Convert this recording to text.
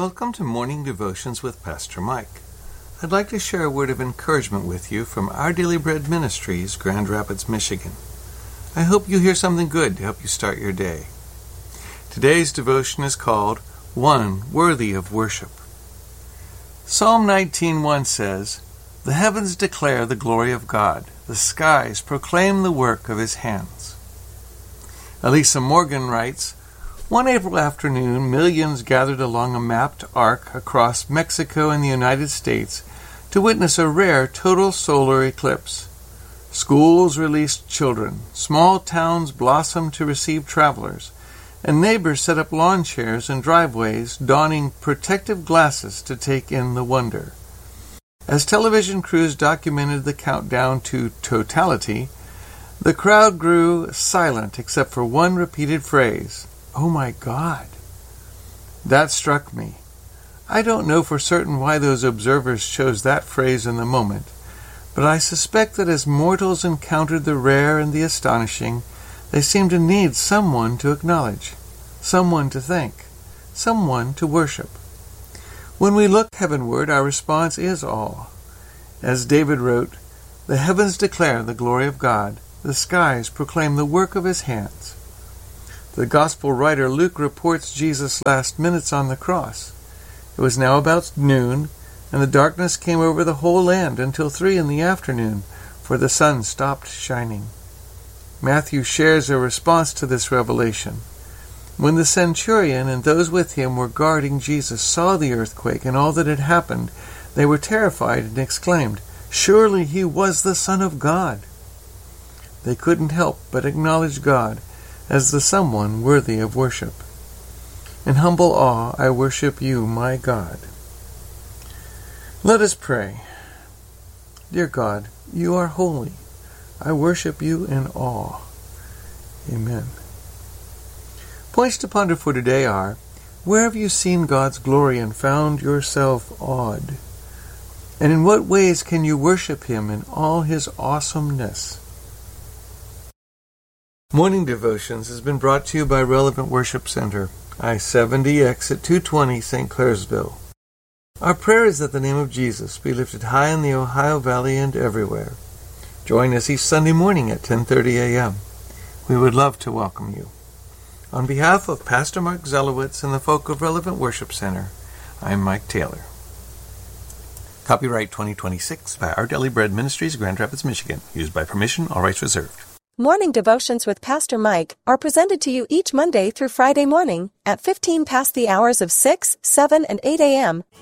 Welcome to Morning Devotions with Pastor Mike. I'd like to share a word of encouragement with you from Our Daily Bread Ministries, Grand Rapids, Michigan. I hope you hear something good to help you start your day. Today's devotion is called One Worthy of Worship. Psalm 19:1 says, "The heavens declare the glory of God. The skies proclaim the work of His hands." Elisa Morgan writes, "One April afternoon, millions gathered along a mapped arc across Mexico and the United States to witness a rare total solar eclipse. Schools released children, small towns blossomed to receive travelers, and neighbors set up lawn chairs and driveways, donning protective glasses to take in the wonder. As television crews documented the countdown to totality, the crowd grew silent except for one repeated phrase, 'Oh my God.' That struck me. I don't know for certain why those observers chose that phrase in the moment, but I suspect that as mortals encountered the rare and the astonishing, they seemed to need someone to acknowledge, someone to thank, someone to worship. When we look heavenward, our response is awe. As David wrote, 'The heavens declare the glory of God, the skies proclaim the work of His hands.' The Gospel writer Luke reports Jesus' last minutes on the cross. It was now about noon, and the darkness came over the whole land until 3 p.m, for the sun stopped shining. Matthew shares a response to this revelation. When the centurion and those with him were guarding Jesus saw the earthquake and all that had happened, they were terrified and exclaimed, 'Surely He was the Son of God.' They couldn't help but acknowledge God as the someone worthy of worship. In humble awe, I worship you, my God." Let us pray. Dear God, you are holy. I worship you in awe. Amen. Points to ponder for today are, where have you seen God's glory and found yourself awed? And in what ways can you worship Him in all His awesomeness? Morning Devotions has been brought to you by Relevant Worship Center, I-70 exit 220, St. Clairsville. Our prayer is that the name of Jesus be lifted high in the Ohio Valley and everywhere. Join us each Sunday morning at 10:30 a.m. We would love to welcome you. On behalf of Pastor Mark Zelowitz and the folk of Relevant Worship Center, I'm Mike Taylor. Copyright 2026 by Our Daily Bread Ministries, Grand Rapids, Michigan. Used by permission, all rights reserved. Morning Devotions with Pastor Mike are presented to you each Monday through Friday morning at 15 past the hours of 6, 7, and 8 a.m.